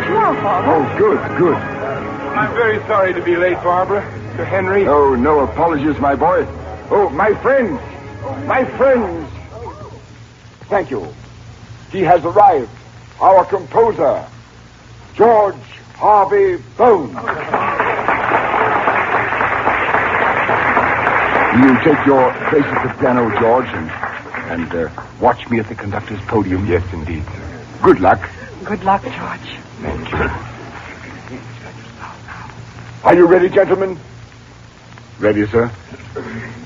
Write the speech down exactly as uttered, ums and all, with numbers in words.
George. No, Father. Oh, good, good. I'm very sorry to be late, Barbara. Sir Henry. Oh, no apologies, my boy. Oh, my friends. My friends. Thank you. He has arrived. Our composer, George Harvey Bones. You take your place at the piano, George, and, and uh, watch me at the conductor's podium. Yes, indeed, sir. Good luck. Good luck, George. Thank you. Are you ready, gentlemen? Ready, sir.